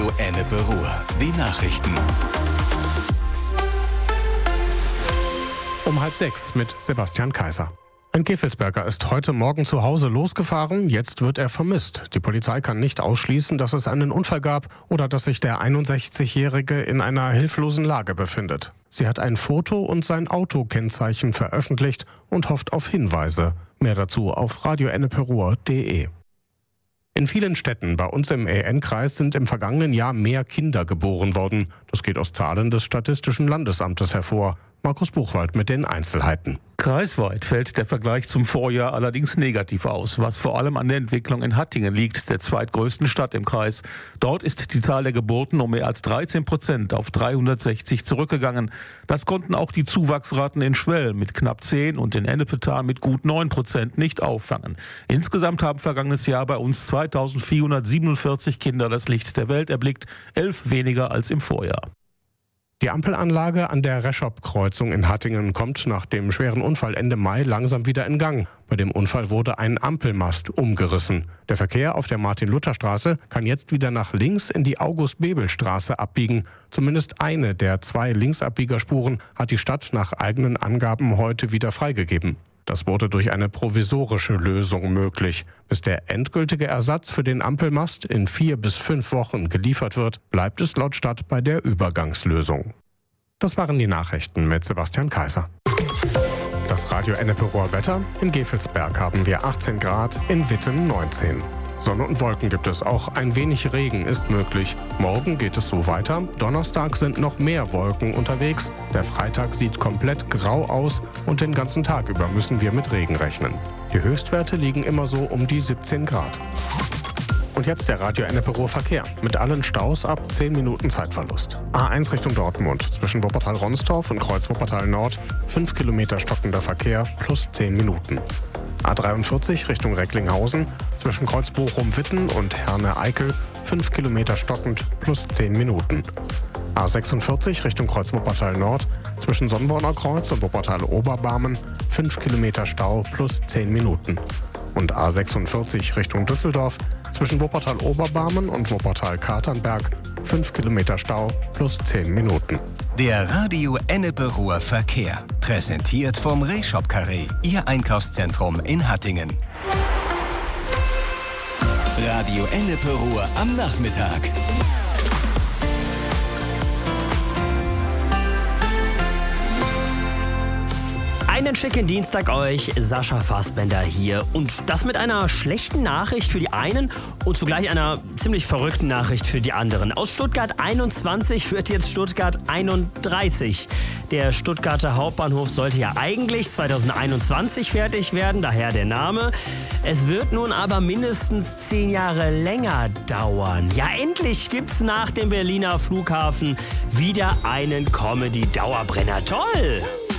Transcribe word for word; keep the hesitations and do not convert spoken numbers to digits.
Ennepe Ruhr. Die Nachrichten. Um halb sechs mit Sebastian Kaiser. Ein Kevelsberger ist heute Morgen zu Hause losgefahren, jetzt wird er vermisst. Die Polizei kann nicht ausschließen, dass es einen Unfall gab oder dass sich der einundsechzigjährige in einer hilflosen Lage befindet. Sie hat ein Foto und sein Autokennzeichen veröffentlicht und hofft auf Hinweise. Mehr dazu auf radio ennepe ruhr punkt de. In vielen Städten bei uns im E N-Kreis sind im vergangenen Jahr mehr Kinder geboren worden. Das geht aus Zahlen des Statistischen Landesamtes hervor. Markus Buchwald mit den Einzelheiten. Kreisweit fällt der Vergleich zum Vorjahr allerdings negativ aus, was vor allem an der Entwicklung in Hattingen liegt, der zweitgrößten Stadt im Kreis. Dort ist die Zahl der Geburten um mehr als dreizehn Prozent auf dreihundertsechzig zurückgegangen. Das konnten auch die Zuwachsraten in Schwell mit knapp zehn und in Ennepetal mit gut neun Prozent nicht auffangen. Insgesamt haben vergangenes Jahr bei uns zweitausendvierhundertsiebenundvierzig Kinder das Licht der Welt erblickt, elf weniger als im Vorjahr. Die Ampelanlage an der Reschop-Kreuzung in Hattingen kommt nach dem schweren Unfall Ende Mai langsam wieder in Gang. Bei dem Unfall wurde ein Ampelmast umgerissen. Der Verkehr auf der Martin-Luther-Straße kann jetzt wieder nach links in die August-Bebel-Straße abbiegen. Zumindest eine der zwei Linksabbiegerspuren hat die Stadt nach eigenen Angaben heute wieder freigegeben. Das wurde durch eine provisorische Lösung möglich. Bis der endgültige Ersatz für den Ampelmast in vier bis fünf Wochen geliefert wird, bleibt es laut Stadt bei der Übergangslösung. Das waren die Nachrichten mit Sebastian Kaiser. Das Radio Ennepe Ruhr Wetter. In Gevelsberg haben wir achtzehn Grad, in Witten neunzehn. Sonne und Wolken gibt es, auch ein wenig Regen ist möglich. Morgen geht es so weiter. Donnerstag sind noch mehr Wolken unterwegs. Der Freitag sieht komplett grau aus und den ganzen Tag über müssen wir mit Regen rechnen. Die Höchstwerte liegen immer so um die siebzehn Grad. Und jetzt der Radio Ennepe Ruhr Verkehr. Mit allen Staus ab zehn Minuten Zeitverlust. A eins Richtung Dortmund zwischen Wuppertal-Ronstorf und Kreuz Wuppertal Nord. fünf Kilometer stockender Verkehr plus zehn Minuten. A dreiundvierzig Richtung Recklinghausen zwischen Kreuz Bochum-Witten und Herne-Eickel. fünf Kilometer stockend plus zehn Minuten. A sechsundvierzig Richtung Kreuz Wuppertal Nord zwischen Sonnborner Kreuz und Wuppertal-Oberbarmen. fünf Kilometer Stau plus zehn Minuten. Und A sechsundvierzig Richtung Düsseldorf zwischen Wuppertal-Oberbarmen und Wuppertal-Katernberg. fünf Kilometer Stau plus zehn Minuten. Der Radio Ennepe Ruhr Verkehr. Präsentiert vom Reshop Carré, Ihr Einkaufszentrum in Hattingen. Radio Ennepe Ruhr am Nachmittag. Einen schicken Dienstag euch, Sascha Fassbender hier. Und das mit einer schlechten Nachricht für die einen und zugleich einer ziemlich verrückten Nachricht für die anderen. Aus Stuttgart einundzwanzig wird jetzt Stuttgart einunddreißig. Der Stuttgarter Hauptbahnhof sollte ja eigentlich zweitausendeinundzwanzig fertig werden, daher der Name. Es wird nun aber mindestens zehn Jahre länger dauern. Ja, endlich gibt's nach dem Berliner Flughafen wieder einen Comedy-Dauerbrenner. Toll!